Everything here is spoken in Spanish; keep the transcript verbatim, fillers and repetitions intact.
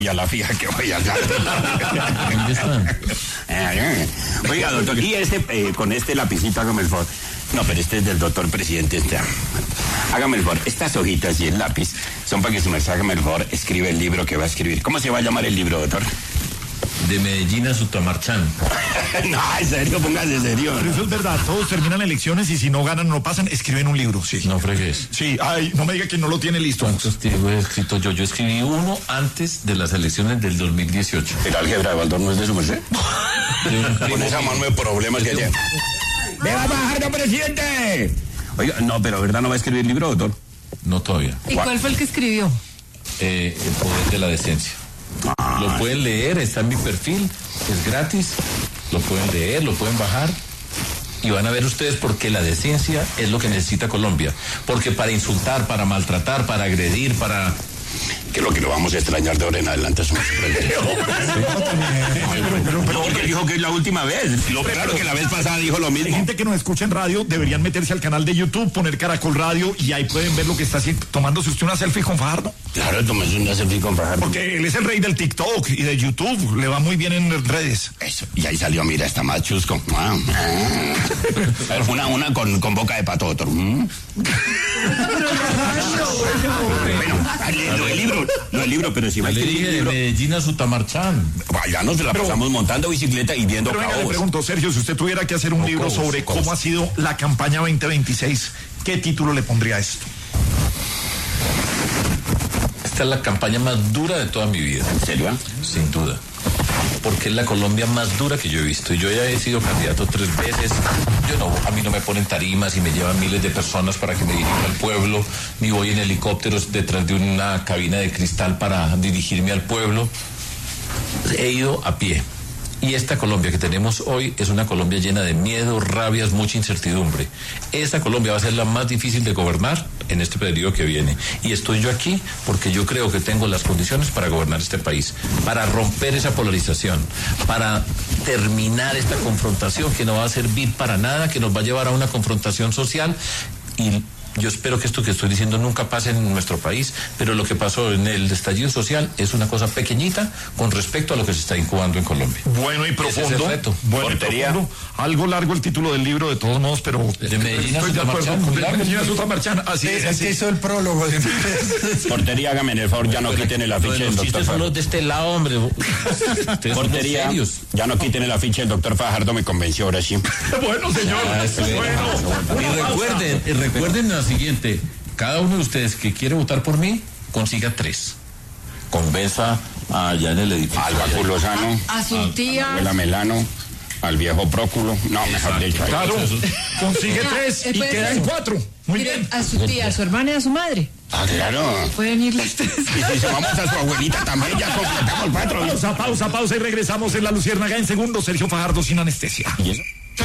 y a la fija que voy a dar. ¿Dónde están? Oiga, doctor, y este, eh, con este lapicito, hágame el favor. No, pero este es del doctor presidente. Este. Hágame el favor, estas hojitas y el lápiz son para que se me hágame el favor, escribe el libro que va a escribir. ¿Cómo se va a llamar el libro, doctor? De Medellín a Sutamarchán. No, en serio, póngase serio. Pero eso es verdad, todos terminan elecciones y si no ganan o no pasan, escriben un libro, sí. No fregues. Sí, ay, no me diga que no lo tiene listo. ¿Cuántos he escrito yo? Yo escribí uno antes de las elecciones del dos mil dieciocho. ¿El álgebra de Baldor no es de su merced? Con esa mano de problemas que tiene. ¡Me va a bajar, don presidente! Oiga, no, pero ¿verdad no va a escribir el libro, doctor? No todavía. ¿Y cuál fue el que escribió? Eh, el poder de la decencia. Lo pueden leer, está en mi perfil, es gratis, lo pueden leer, lo pueden bajar y van a ver ustedes por qué la decencia es lo que necesita Colombia. Porque para insultar, para maltratar, para agredir, para... Que es lo que lo vamos a extrañar de ahora en adelante. No, porque dijo que es la última vez. Lo claro que la vez pasada dijo lo mismo. Hay gente que nos escucha en radio, deberían meterse al canal de YouTube, poner Caracol Radio y ahí pueden ver lo que está haciendo, tomándose usted una selfie con Fajardo. Claro, tomése una selfie con Fajardo. Porque él es el rey del TikTok y de YouTube, le va muy bien en redes. Eso, y ahí salió, mira, está más chusco. Ah, ah. Una, una con, con boca de pato, otro. ¿Mm? Bueno, lo del libro, lo del libro, pero si va a Le escribir dije el de libro... Medellín a Sutamarchán. Vaya, nos la Pero- pasamos montando bicicleta y viendo Pero venga, le caos. pregunto, Sergio, si usted tuviera que hacer un No, libro caos, sobre caos. cómo ha sido la campaña veinte veintiséis, ¿qué título le pondría a esto? Esta es la campaña más dura de toda mi vida. ¿En serio? Sin duda. Porque es la Colombia más dura que yo he visto. Y yo ya he sido candidato tres veces. Yo no, a mí no me ponen tarimas y me llevan miles de personas para que me dirija al pueblo, ni voy en helicópteros detrás de una cabina de cristal para dirigirme al pueblo. He ido a pie. Y esta Colombia que tenemos hoy es una Colombia llena de miedo, rabias, mucha incertidumbre. Esta Colombia va a ser la más difícil de gobernar en este periodo que viene. Y estoy yo aquí porque yo creo que tengo las condiciones para gobernar este país, para romper esa polarización, para terminar esta confrontación que no va a servir para nada, que nos va a llevar a una confrontación social. Y yo espero que esto que estoy diciendo nunca pase en nuestro país, pero lo que pasó en el estallido social es una cosa pequeñita con respecto a lo que se está incubando en Colombia. Bueno y Ese es el profundo. reto. Bueno y Portería. profundo. Algo largo el título del libro, de todos modos, pero De Medellín a estoy de acuerdo. Sutamarchán, muy De largo. Medellín a Sutamarchán, así es. Es así que es. hizo el prólogo. Portería, hágame el favor, ya no quiten el Lo de afiche del los doctor chistes son los Fajardo. de este lado, hombre. Ustedes son Portería, serios. ya no quiten el afiche del doctor Fajardo, me convenció ahora sí. Bueno, señor. Ah, sí. Bueno. Y recuerden, y recuerden lo siguiente, cada uno de ustedes que quiere votar por mí, consiga tres. Convenza allá en el edificio. Al Báculo Sano, A su tía. al Melano, al viejo Próculo. No, mejor dicho. Claro, consigue Mira, tres eh, y puede queda ser. en cuatro. Muy Mire, bien. a su tía, a su hermana y a su madre. Ah, claro. Pueden ir las tres. Y si sumamos a su abuelita también, ya completamos cuatro. Pausa, pausa, pausa y regresamos en La Luciérnaga en segundos. Sergio Fajardo sin anestesia. ¿Y eso?